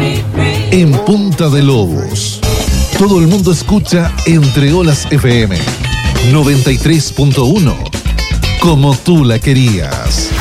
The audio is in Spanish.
En Punta de Lobos, todo el mundo escucha Entre Olas FM 93.1, como tú la querías.